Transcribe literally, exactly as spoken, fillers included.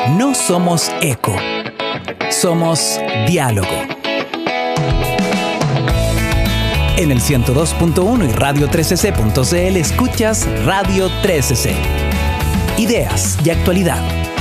No somos eco, somos diálogo. En el ciento dos punto uno y radio tres c c punto c l escuchas Radio tres C C. Ideas y actualidad